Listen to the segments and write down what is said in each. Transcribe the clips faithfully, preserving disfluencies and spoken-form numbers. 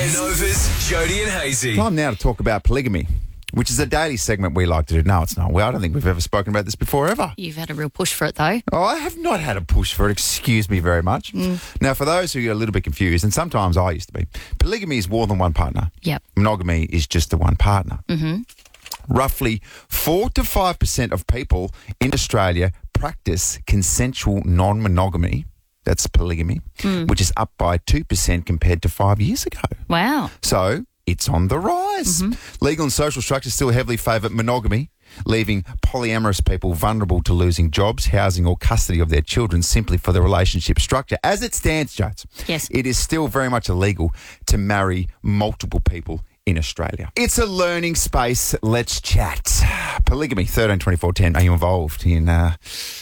Nova's Jody and Hazy. Time now to talk about polygamy, which is a daily segment we like to do. No, it's not. Well, I don't think we've ever spoken about this before, ever. You've had a real push for it, though. Oh, I have not had a push for it. Excuse me very much. Mm. Now, for those who are a little bit confused, and sometimes I used to be, polygamy is more than one partner. Yep. Monogamy is just the one partner. Mm-hmm. Roughly four to five percent of people in Australia practice consensual non-monogamy. That's polygamy, Mm. which is up by two percent compared to five years ago. Wow. So it's on the rise. Mm-hmm. Legal and social structures still heavily favour monogamy, leaving polyamorous people vulnerable to losing jobs, housing or custody of their children simply for the relationship structure. As it stands, Jones, Yes. it is still very much illegal to marry multiple people in Australia. It's a learning space. Let's chat. Polygamy, thirteen twenty-four ten. Are you involved in uh,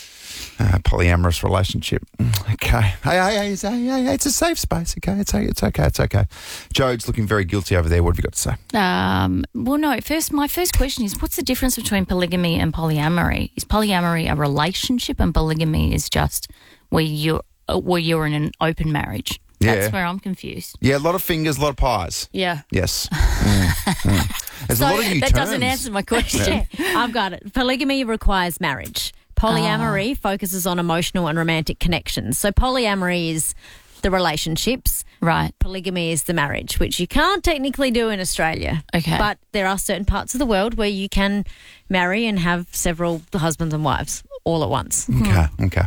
uh, polyamorous relationship? Okay. Hey, hey, hey, it's, hey, hey, it's a safe space, okay? It's, it's okay, it's okay. Jode's looking very guilty over there. What have you got to say? Um, well, no, first, my first question is, what's the difference between polygamy and polyamory? Is polyamory a relationship and polygamy is just where you're, where you're in an open marriage? That's Yeah. where I'm confused. Yeah, a lot of fingers, a lot of pies. Yeah. Yes. Mm, mm. There's So a lot of new that terms. doesn't answer my question. I've got it. Polygamy requires marriage. Polyamory focuses on emotional and romantic connections. So polyamory is the relationships. Right. Polygamy is the marriage, which you can't technically do in Australia. Okay. But there are certain parts of the world where you can marry and have several husbands and wives all at once. Okay, okay.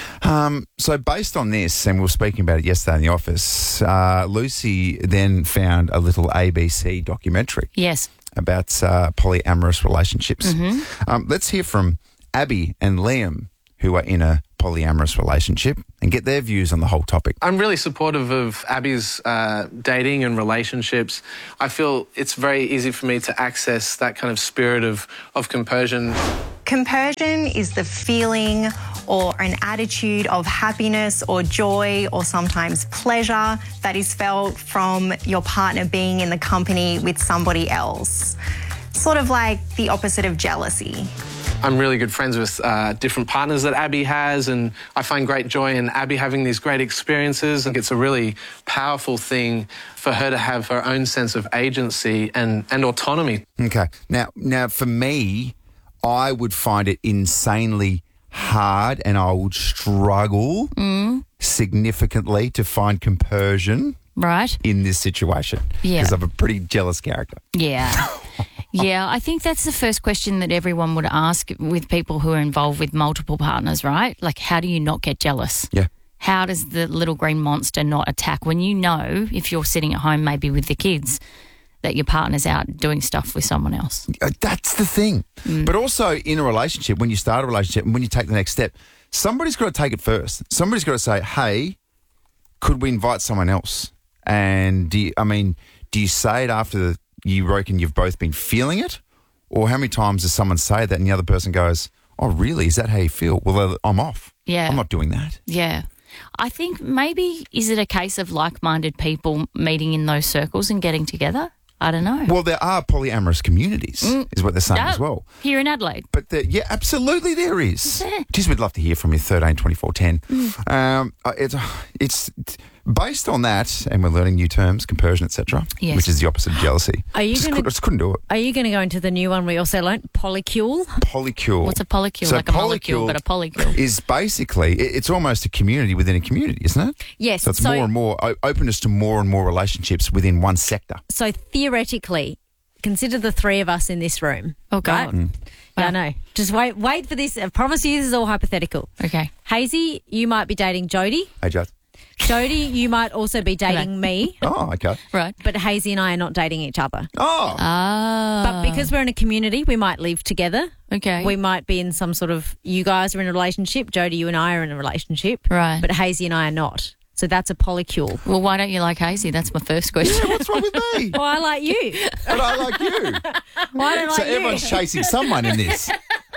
Um, so based on this, and we were speaking about it yesterday in the office, uh, Lucy then found a little A B C documentary Yes. about uh, polyamorous relationships. Mm-hmm. Um, let's hear from Abby and Liam, who are in a polyamorous relationship, and get their views on the whole topic. I'm really supportive of Abby's uh, dating and relationships. I feel it's very easy for me to access that kind of spirit of, of compersion. Compersion is the feeling or an attitude of happiness or joy or sometimes pleasure that is felt from your partner being in the company with somebody else. Sort of like the opposite of jealousy. I'm really good friends with uh, different partners that Abby has, and I find great joy in Abby having these great experiences. And it's a really powerful thing for her to have her own sense of agency and, and autonomy. Okay. Now, now for me, I would find it insanely hard, and I would struggle Mm. significantly to find compersion Right. in this situation. Yeah. Because I'm a pretty jealous character. Yeah. Yeah, I think that's the first question that everyone would ask with people who are involved with multiple partners, right? Like, how do you not get jealous? Yeah. How does the little green monster not attack when you know, if you're sitting at home maybe with the kids, that your partner's out doing stuff with someone else? Uh, That's the thing. But also in a relationship, when you start a relationship and when you take the next step, somebody's got to take it first. Somebody's got to say, hey, could we invite someone else? And do you, I mean, do you say it after the, you reckon you've both been feeling it? Or how many times does someone say that and the other person goes, oh, really? Is that how you feel? Well, I'm off. Yeah. I'm not doing that. Yeah. I think maybe, is it a case of like-minded people meeting in those circles and getting together? I don't know. Well, there are polyamorous communities, is what they're saying Yeah, as well. Here in Adelaide. But there, yeah, absolutely there is. there? Geez, we'd love to hear from you, thirteen twenty-four ten. Um, uh, it's, it's based on that, and we're learning new terms, compersion, et cetera, Yes. which is the opposite of jealousy. Are you just, gonna- could, just couldn't do it. Are you going to go into the new one we also learnt, polycule? Polycule. What's a polycule? So like a molecule, polycule but a polycule. is basically, it- it's almost a community within a community, isn't it? Yes. So it's more and more, o- openness to more and more relationships within one sector. So theoretically, consider the three of us in this room. Oh, God. Right? Yeah, I know. Just wait wait for this. I promise you this is all hypothetical. Okay. Hazy, you might be dating Jody. Hey, Jade. Jody, you might also be dating me. Oh, okay. Right. But Hazy and I are not dating each other. Oh, Ah. But because we're in a community, we might live together. Okay. We might be in some sort of, you guys are in a relationship, Jody, you and I are in a relationship. Right. But Hazy and I are not. So that's a polycule. Well, why don't you like Hazy? That's my first question. what's wrong with me? Well, I like you. But I like you. Why don't I So like you? everyone's chasing someone in this.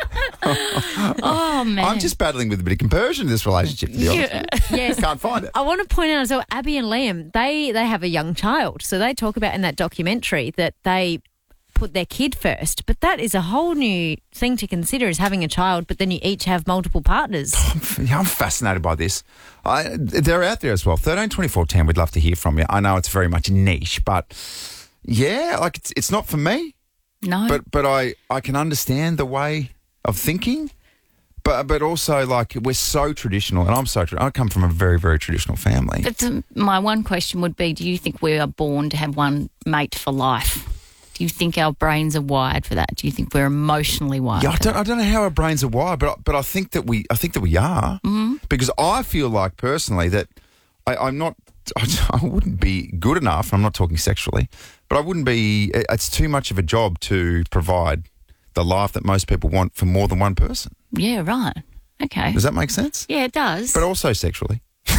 Oh, man. I'm just battling with a bit of compersion in this relationship, to be honest. Yeah. Yes. Can't find it. I want to point out as well, Abby and Liam, they they have a young child. So they talk about in that documentary that they put their kid first. But that is a whole new thing to consider, is having a child, but then you each have multiple partners. Yeah, I'm fascinated by this. I, they're out there as well. thirteen twenty-four ten, we'd love to hear from you. I know it's very much niche, but yeah, like it's, it's not for me. No. But but I, I can understand the way of thinking. But but also, like, we're so traditional, and I'm so tra- I come from a very, very traditional family. But the, my one question would be, do you think we are born to have one mate for life? Do you think our brains are wired for that? Do you think we're emotionally wired? Yeah, I for don't, that? I don't know how our brains are wired, but but I think that we I think that we are, mm-hmm. because I feel like personally that I, I'm not I, I wouldn't be good enough. I'm not talking sexually, but I wouldn't be. It's too much of a job to provide the life that most people want for more than one person. Yeah, right. Okay. Does that make sense? Yeah, it does. But also sexually.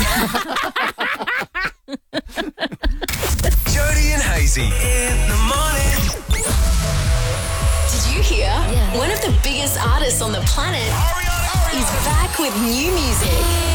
Jody and Hazy in the morning. Did you hear? Yeah. One of the biggest artists on the planet is back with new music.